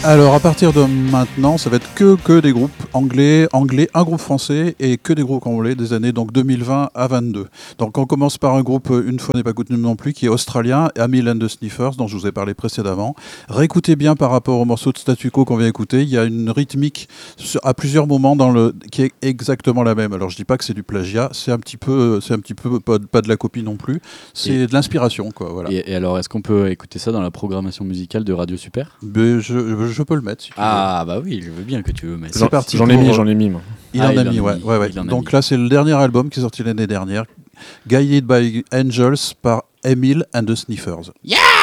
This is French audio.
Alors à partir de maintenant, ça va être que des groupes anglais, un groupe français et que des groupes anglais des années donc 2020 à 22. Donc on commence par un groupe une fois n'est pas coutume non plus qui est australien, Amyl and the Sniffers dont je vous ai parlé précédemment. Réécoutez bien par rapport au morceau de Statu Quo qu'on vient d'écouter, il y a une rythmique à plusieurs moments qui est exactement la même. Alors je dis pas que c'est du plagiat, c'est un petit peu pas de la copie non plus, c'est de l'inspiration quoi. Voilà. Et alors est-ce qu'on peut écouter ça dans la programmation musicale de Radio Super ? Mais je peux le mettre si tu veux. Ah bah oui, je veux bien que tu le mettes. C'est parti. J'en ai mis. Moi. Il en a mis, ouais. Donc là, c'est le dernier album qui est sorti l'année dernière, Guided by Angels par Amyl and the Sniffers. Yeah!